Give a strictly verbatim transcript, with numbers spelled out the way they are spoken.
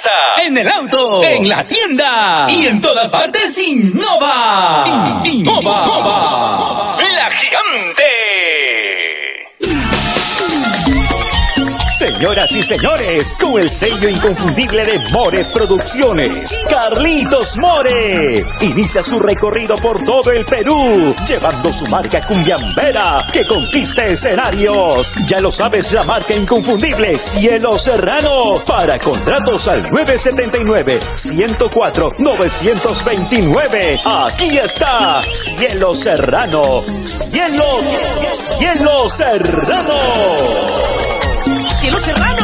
casa, en el auto, en la tienda y en todas partes. Innova. Innova. Innova. La Gigante. Señoras y señores, con el sello inconfundible de More Producciones, Carlitos More inicia su recorrido por todo el Perú, llevando su marca cumbiambera que conquista escenarios. Ya lo sabes, la marca inconfundible Cielo Serrano. Para contratos al nueve siete nueve, uno cero cuatro, nueve dos nueve. Aquí está Cielo Serrano. Cielo, Cielo Serrano. ¡Cielo Serrano!